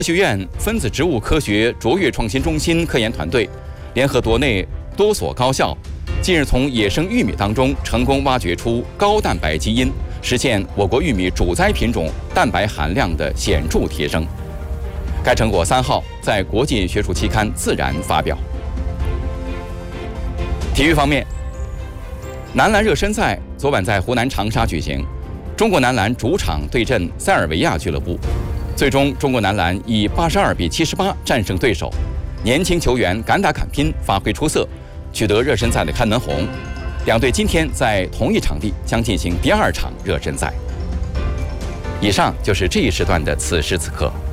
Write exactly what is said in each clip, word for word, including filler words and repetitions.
学院分子植物科学卓越创新中心科研团队联合国内多所高校，近日从野生玉米当中成功挖掘出高蛋白基因，实现我国玉米主栽品种蛋白含量的显著提升。该成果三号在国际学术期刊《自然》发表。体育方面，男篮热身赛昨晚在湖南长沙举行，中国男篮主场对阵塞尔维亚俱乐部。最终，中国男篮以八十二比七十八战胜对手，年轻球员敢打敢拼，发挥出色，取得热身赛的看门红。两队今天在同一场地将进行第二场热身赛。以上就是这一时段的此时此刻。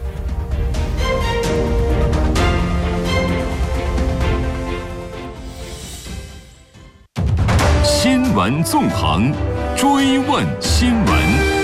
新闻纵横，追问新闻。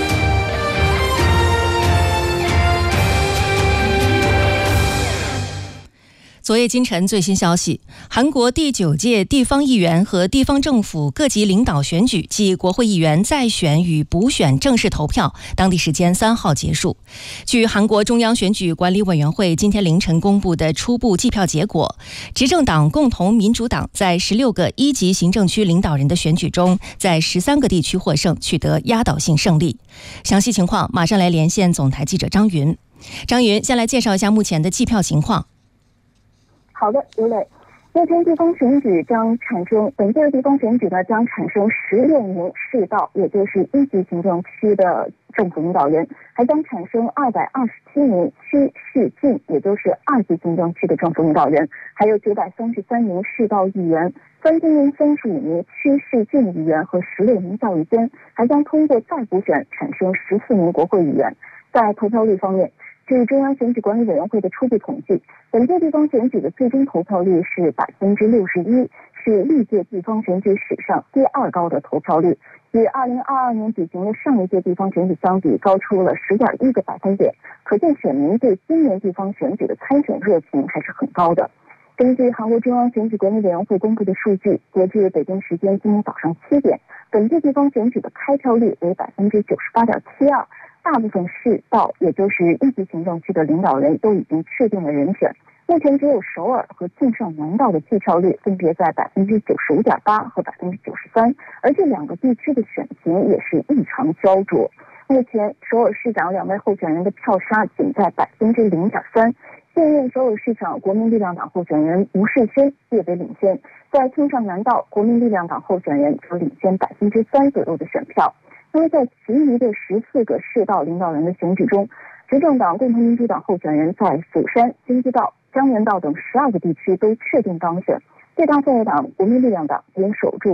昨夜今晨最新消息，韩国第九届地方议员和地方政府各级领导选举暨国会议员再选与补选正式投票，当地时间三号结束。据韩国中央选举管理委员会今天凌晨公布的初步计票结果，执政党共同民主党在十六个一级行政区领导人的选举中，在十三个地区获胜，取得压倒性胜利。详细情况马上来连线总台记者张云。张云，先来介绍一下目前的计票情况。 好的，刘磊，目前地方选举将产生，本届地方选举呢将产生十六名市道，也就是一级行政区的政府领导人，还将产生二百二十七名区市郡，也就是二级行政区的政府领导人，还有九百三十三名市道议员，三千零三十五名区市郡议员和十六名教育监，还将通过再补选产生十四名国会议员。在投票率方面，据中央选举管理委员会的初步统计，本届地方选举的最终投票率是百分之六十一，是历届地方选举史上第二高的投票率，与二零二二年举行的上一届地方选举相比，高出了十点一个百分点。可见选民对今年地方选举的参选热情还是很高的。根据韩国中央选举管理委员会公布的数据，截至北京时间今天早上七点，本届地方选举的开票率为百分之九十八点七二。大部分市道，也就是一级行政区的领导人都已经确定了人选，目前只有首尔和庆尚南道的计票率分别在百分之九十五点八和百分之九十三，而这两个地区的选情也是异常焦灼。目前首尔市长两位候选人的票差仅在百分之零点三，现任首尔市长国民力量党候选人吴世轩略微领先，在庆尚南道国民力量党候选人则领先百分之三左右的选票。因为在其余的十四个市道领导人的选举中，执政党共同民主党候选人在釜山、京畿道、江原道等十二个地区都确定当选，最大在野党国民力量党仍守住